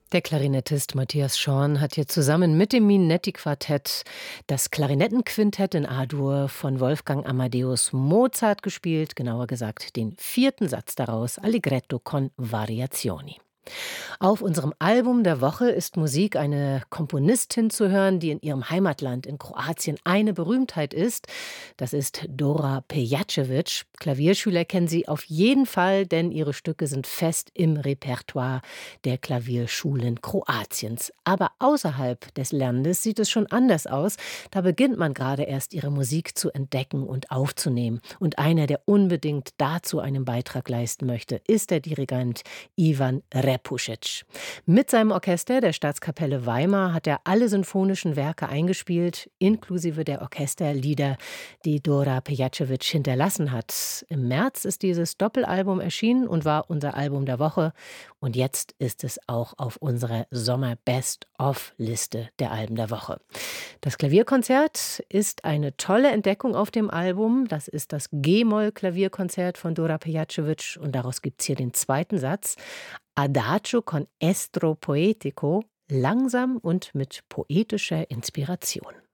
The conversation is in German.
Der Klarinettist Matthias Schorn hat hier zusammen mit dem Minetti-Quartett das Klarinettenquintett in A-Dur von Wolfgang Amadeus Mozart gespielt, genauer gesagt den vierten Satz daraus, Allegretto con variazioni. Auf unserem Album der Woche ist Musik eine Komponistin zu hören, die in ihrem Heimatland in Kroatien eine Berühmtheit ist. Das ist Dora Pejacevic. Klavierschüler kennen sie auf jeden Fall, denn ihre Stücke sind fest im Repertoire der Klavierschulen Kroatiens. Aber außerhalb des Landes sieht es schon anders aus. Da beginnt man gerade erst ihre Musik zu entdecken und aufzunehmen. Und einer, der unbedingt dazu einen Beitrag leisten möchte, ist der Dirigent Ivan Repusic. Mit seinem Orchester der Staatskapelle Weimar hat er alle sinfonischen Werke eingespielt, inklusive der Orchesterlieder, die Dora Pejacevic hinterlassen hat. Im März ist dieses Doppelalbum erschienen und war unser Album der Woche. Und jetzt ist es auch auf unserer Sommer-Best-of-Liste der Alben der Woche. Das Klavierkonzert ist eine tolle Entdeckung auf dem Album. Das ist das G-Moll-Klavierkonzert von Dora Pejacevic und daraus gibt es hier den zweiten Satz. Adagio con estro poetico, langsam und mit poetischer Inspiration.